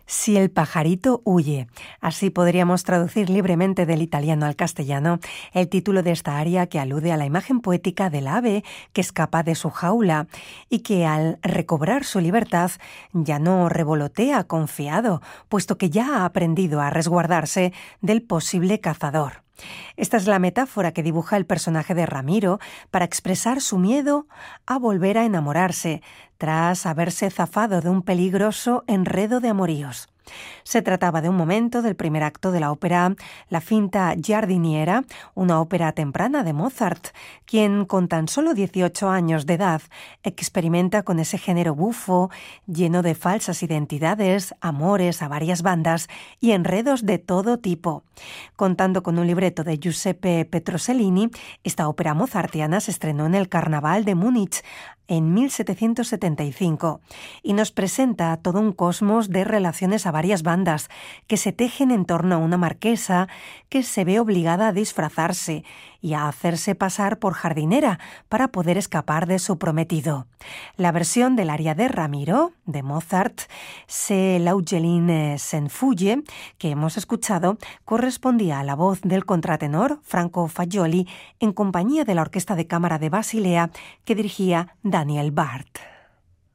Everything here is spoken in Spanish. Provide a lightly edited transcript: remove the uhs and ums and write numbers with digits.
Si el pajarito huye. Así podríamos traducir libremente del italiano al castellano el título de esta aria, que alude a la imagen poética del ave que escapa de su jaula y que al recobrar su libertad ya no revolotea confiado, puesto que ya ha aprendido a resguardarse del posible cazador. Esta es la metáfora que dibuja el personaje de Ramiro para expresar su miedo a volver a enamorarse tras haberse zafado de un peligroso enredo de amoríos. Se trataba de un momento del primer acto de la ópera La finta giardiniera, una ópera temprana de Mozart, quien con tan solo 18 años de edad experimenta con ese género bufo, lleno de falsas identidades, amores a varias bandas y enredos de todo tipo. Contando con un libreto de Giuseppe Petrocelli, esta ópera mozartiana se estrenó en el Carnaval de Múnich en 1775 y nos presenta todo un cosmos de relaciones a varias bandas que se tejen en torno a una marquesa que se ve obligada a disfrazarse y a hacerse pasar por jardinera para poder escapar de su prometido. La versión del aria de Ramiro, de Mozart, Se l'Augelin se'n fugge, que hemos escuchado, correspondía a la voz del contratenor Franco Fagioli en compañía de la Orquesta de Cámara de Basilea que dirigía Daniel Barth.